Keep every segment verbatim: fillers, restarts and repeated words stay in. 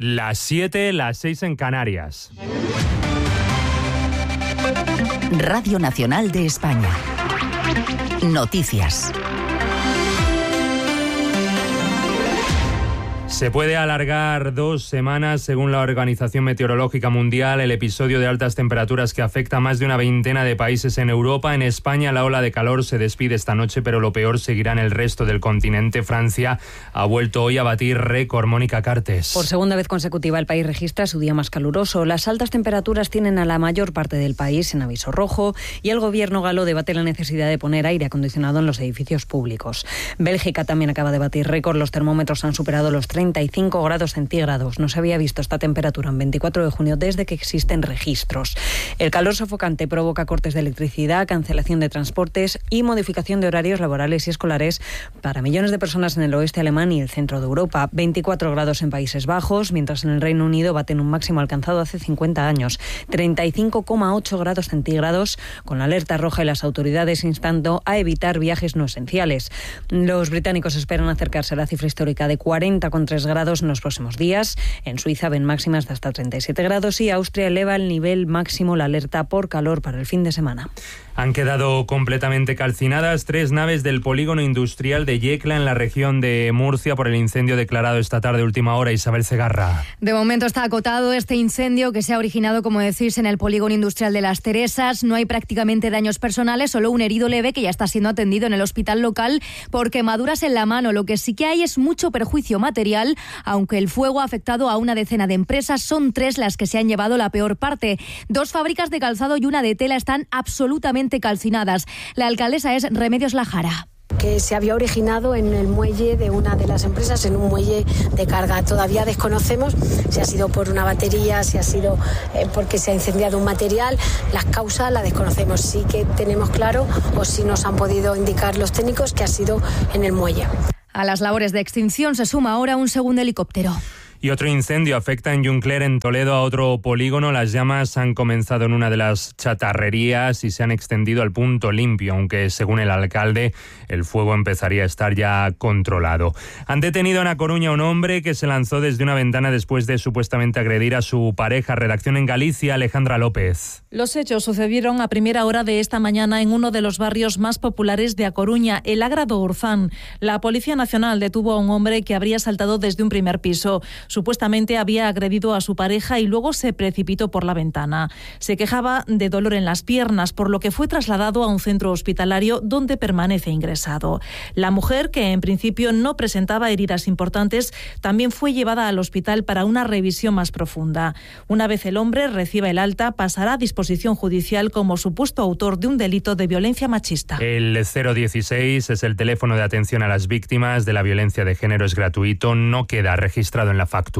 Las siete, las seis en Canarias. Radio Nacional de España. Noticias. Se puede alargar dos semanas, según la Organización Meteorológica Mundial, el episodio de altas temperaturas que afecta a más de una veintena de países en Europa. En España, la ola de calor se despide esta noche, pero lo peor seguirá en el resto del continente. Francia ha vuelto hoy a batir récord. Mónica Cartes. Por segunda vez consecutiva, el país registra su día más caluroso. Las altas temperaturas tienen a la mayor parte del país en aviso rojo y el gobierno galo debate la necesidad de poner aire acondicionado en los edificios públicos. Bélgica también acaba de batir récord. Los termómetros han superado los treinta y cinco grados centígrados. No se había visto esta temperatura en veinticuatro de junio desde que existen registros. El calor sofocante provoca cortes de electricidad, cancelación de transportes y modificación de horarios laborales y escolares para millones de personas en el oeste alemán y el centro de Europa. veinticuatro grados en Países Bajos, mientras en el Reino Unido baten un máximo alcanzado hace cincuenta años. treinta y cinco coma ocho grados centígrados, con la alerta roja y las autoridades instando a evitar viajes no esenciales. Los británicos esperan acercarse a la cifra histórica de cuarenta coma tres grados en los próximos días. En Suiza ven máximas de hasta treinta y siete grados y Austria eleva el nivel máximo la alerta por calor para el fin de semana. Han quedado completamente calcinadas tres naves del polígono industrial de Yecla en la región de Murcia por el incendio declarado esta tarde última hora. Isabel Segarra. De momento está acotado este incendio que se ha originado, como decís, en el polígono industrial de Las Teresas. No hay prácticamente daños personales, solo un herido leve que ya está siendo atendido en el hospital local por quemaduras en la mano. Lo que sí que hay es mucho perjuicio material, aunque el fuego ha afectado a una decena de empresas. Son tres las que se han llevado la peor parte. Dos fábricas de calzado y una de tela están absolutamente calcinadas. La alcaldesa es Remedios Lajara. Que se había originado en el muelle de una de las empresas, en un muelle de carga. Todavía desconocemos si ha sido por una batería, si ha sido eh, porque se ha incendiado un material. Las causas las desconocemos. Sí que tenemos claro, o sí nos han podido indicar los técnicos, que ha sido en el muelle. A las labores de extinción se suma ahora un segundo helicóptero. Y otro incendio afecta en Juncler, en Toledo, a otro polígono. Las llamas han comenzado en una de las chatarrerías y se han extendido al punto limpio, aunque según el alcalde el fuego empezaría a estar ya controlado. Han detenido en A Coruña a un hombre que se lanzó desde una ventana después de supuestamente agredir a su pareja. Redacción en Galicia, Alejandra López. Los hechos sucedieron a primera hora de esta mañana en uno de los barrios más populares de A Coruña, el Agra do Orzán. La Policía Nacional detuvo a un hombre que habría saltado desde un primer piso. Supuestamente había agredido a su pareja y luego se precipitó por la ventana. Se quejaba de dolor en las piernas, por lo que fue trasladado a un centro hospitalario donde permanece ingresado. La mujer, que en principio no presentaba heridas importantes, también fue llevada al hospital para una revisión más profunda. Una vez el hombre reciba el alta, pasará a disposición judicial como supuesto autor de un delito de violencia machista. El cero dieciséis es el teléfono de atención a las víctimas de la violencia de género. Es gratuito, no queda registrado en la factura.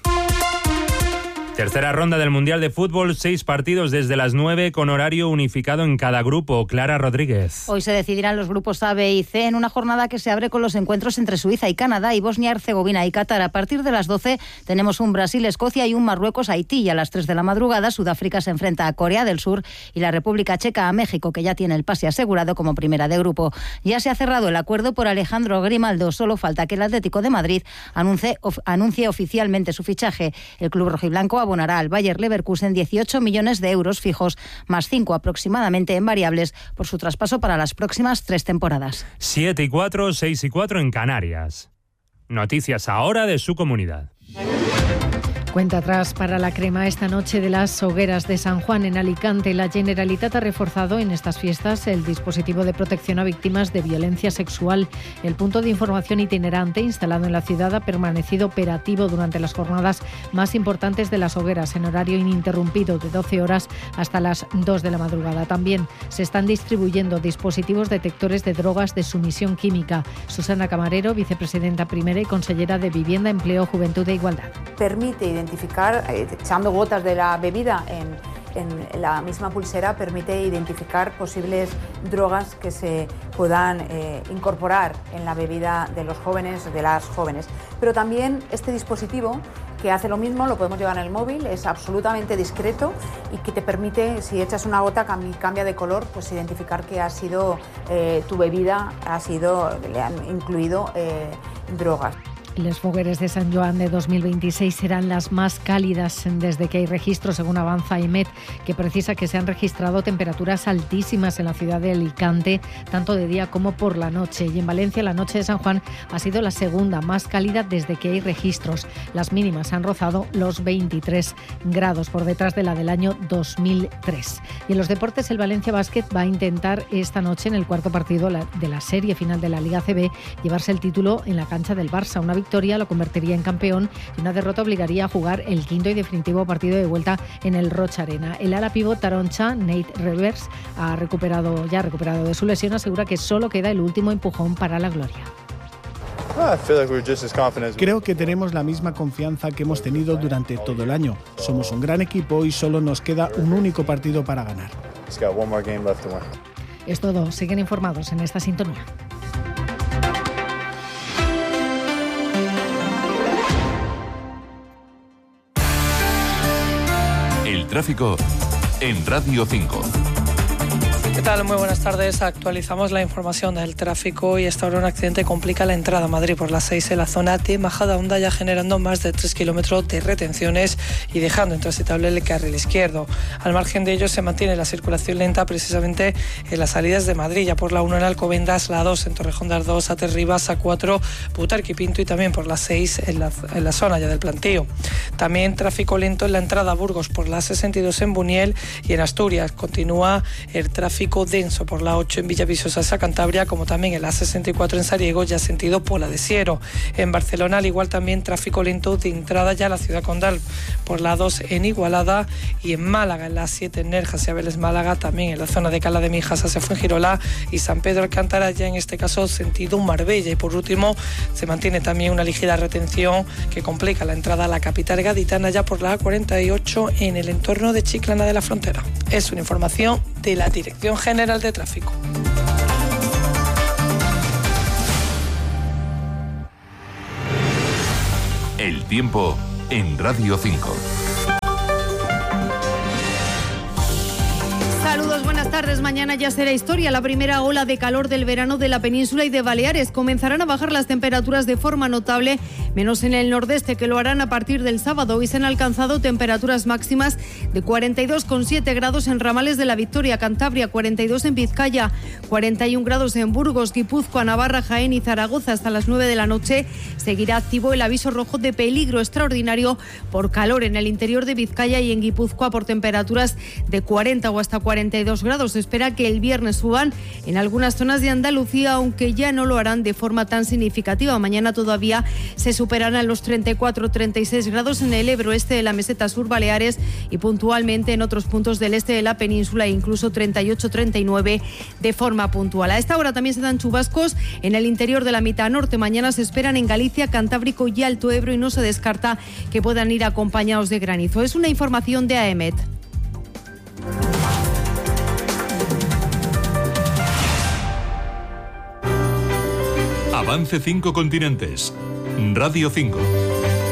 Tercera ronda del Mundial de Fútbol, seis partidos desde las nueve con horario unificado en cada grupo. Clara Rodríguez. Hoy se decidirán los grupos A, B y C en una jornada que se abre con los encuentros entre Suiza y Canadá y Bosnia-Herzegovina y Qatar. A partir de las doce tenemos un Brasil-Escocia y un Marruecos-Haití, y a las tres de la madrugada Sudáfrica se enfrenta a Corea del Sur y la República Checa a México, que ya tiene el pase asegurado como primera de grupo. Ya se ha cerrado el acuerdo por Alejandro Grimaldo, solo falta que el Atlético de Madrid anuncie, of, anuncie oficialmente su fichaje. El club rojiblanco abonará al Bayer Leverkusen dieciocho millones de euros fijos, más cinco aproximadamente en variables, por su traspaso para las próximas tres temporadas. siete y cuatro, seis y cuatro en Canarias. Noticias ahora de su comunidad. Cuenta atrás para la crema esta noche de las hogueras de San Juan en Alicante. La Generalitat ha reforzado en estas fiestas el dispositivo de protección a víctimas de violencia sexual. El punto de información itinerante instalado en la ciudad ha permanecido operativo durante las jornadas más importantes de las hogueras, en horario ininterrumpido de doce horas hasta las dos de la madrugada. También se están distribuyendo dispositivos detectores de drogas de sumisión química. Susana Camarero, vicepresidenta primera y consellera de Vivienda, Empleo, Juventud e Igualdad. Permite identificar, eh, echando gotas de la bebida en, en la misma pulsera, permite identificar posibles drogas que se puedan eh, incorporar en la bebida de los jóvenes, de las jóvenes. Pero también este dispositivo, que hace lo mismo, lo podemos llevar en el móvil, es absolutamente discreto y que te permite, si echas una gota, cambia de color, pues identificar que ha sido eh, tu bebida, ha sido, le han incluido eh, drogas. Las fogueres de Sant Joan de dos mil veintiséis serán las más cálidas desde que hay registros, según avanza E M E T, que precisa que se han registrado temperaturas altísimas en la ciudad de Alicante, tanto de día como por la noche. Y en Valencia la noche de San Juan ha sido la segunda más cálida desde que hay registros. Las mínimas han rozado los veintitrés grados, por detrás de la del año dos mil tres. Y en los deportes, el Valencia Basket va a intentar esta noche, en el cuarto partido de la serie final de la Liga A C B, llevarse el título en la cancha del Barça. Una victoria lo convertiría en campeón y una derrota obligaría a jugar el quinto y definitivo partido de vuelta en el Roig Arena. El ala pívot taroncha, Nate Revers, ha recuperado, ya ha recuperado de su lesión, asegura que solo queda el último empujón para la gloria. Creo que tenemos la misma confianza que hemos tenido durante todo el año. Somos un gran equipo y solo nos queda un único partido para ganar. Es todo. Siguen informados en esta sintonía. El tráfico en Radio cinco. ¿Qué tal? Muy buenas tardes. Actualizamos la información del tráfico y hasta ahora un accidente complica la entrada a Madrid por la seis en la zona de Majadahonda, ya generando más de tres kilómetros de retenciones y dejando intransitable el carril izquierdo. Al margen de ello se mantiene la circulación lenta precisamente en las salidas de Madrid, ya por la uno en Alcobendas, la dos en Torrejón de Ardoz, Aterribas, A cuatro, Butarque y Pinto, y también por la seis en la, en la zona ya del Plantío. También tráfico lento en la entrada a Burgos por la sesenta y dos en Buniel, y en Asturias continúa el tráfico denso por la ocho en Villavisosa hacia Cantabria, como también en la sesenta y cuatro en Sariego, ya sentido Pola de Siero. En Barcelona, al igual, también tráfico lento de entrada ya a la ciudad condal por la dos en Igualada, y en Málaga en la siete en Nerja hacia Vélez Málaga, también en la zona de Cala de Mijas hacia Fuengirola y San Pedro Alcántara, ya en este caso sentido Marbella. Y por último se mantiene también una ligera retención que complica la entrada a la capital gaditana ya por la A cuarenta y ocho en el entorno de Chiclana de la Frontera. Es una información de la Dirección General de Tráfico. El tiempo en Radio cinco. Saludos, buenas tardes. Mañana ya será historia la primera ola de calor del verano de la península y de Baleares. Comenzarán a bajar las temperaturas de forma notable, menos en el nordeste, que lo harán a partir del sábado. Hoy se han alcanzado temperaturas máximas de cuarenta y dos coma siete grados en ramales de la Victoria, Cantabria, cuarenta y dos en Vizcaya, cuarenta y un grados en Burgos, Guipúzcoa, Navarra, Jaén y Zaragoza. Hasta las nueve de la noche seguirá activo el aviso rojo de peligro extraordinario por calor en el interior de Vizcaya y en Guipúzcoa por temperaturas de cuarenta o hasta cuarenta y dos grados. Se espera que el viernes suban en algunas zonas de Andalucía, aunque ya no lo harán de forma tan significativa. Mañana todavía se superarán los treinta y cuatro treinta y seis grados en el Ebro, este de la meseta sur, Baleares, y puntualmente en otros puntos del este de la península, e incluso treinta y ocho treinta y nueve de forma puntual. A esta hora también se dan chubascos en el interior de la mitad norte. Mañana se esperan en Galicia, Cantábrico y Alto Ebro, y no se descarta que puedan ir acompañados de granizo. Es una información de A E M E T. Avance cinco continentes. Radio cinco.